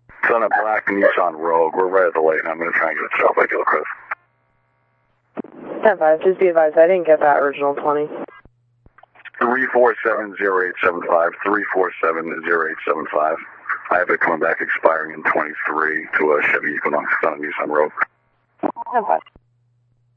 It's on a black Nissan Rogue. We're right at the light, and I'm going to try and get it set up by Gilchrist. 10-5, just be advised, I didn't get that original 20. 347-0875, 347-0875. I have it coming back expiring in 23 to a Chevy Equinox. It's on a Nissan Rogue. 10-5.